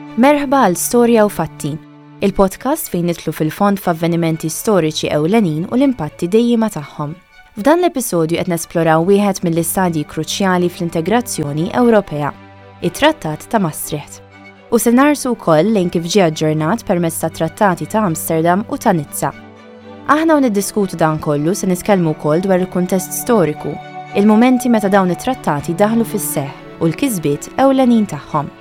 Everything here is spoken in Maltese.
Merħba għal Storja u Fatti, il-podcast fejn nitlu fil-fond f'avvenimenti storiċi ewlenin u l-impatti dejjima tagħhom. F'dan l-episodju qed nesploraw wieħed mill-istadji kruċjali fl-integrazzjoni Ewropea, it-Trattat ta' Maastricht. U se narsu wkoll lejn kif ġie aġġornat permezz ta' trattati ta' Amsterdam u ta' Nizza. Aħna u niddiskutu dan kollu se nitkellmu wkoll dwar il-kuntest storiku, il-mumenti meta dawn it-trattati daħlu fis-seħħ u l-kisbiet ewlenin tagħhom.